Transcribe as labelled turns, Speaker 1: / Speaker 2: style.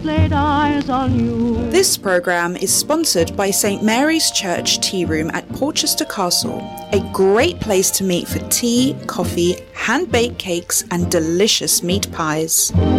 Speaker 1: laid eyes on you.
Speaker 2: This programme is sponsored by St Mary's Church Tea Room at Porchester Castle, a great place to meet for tea, coffee, hand-baked cakes and delicious meat pies.